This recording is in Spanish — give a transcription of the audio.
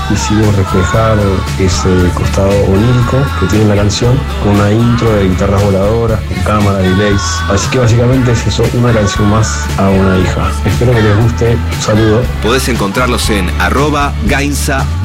quisimos reflejar ese costado onírico que tiene la canción con una intro de guitarras voladoras, con cámara, delays. Así que básicamente es eso, una canción más a una hija. Espero que les guste. Un saludo. Podés encontrarlos en @Gainza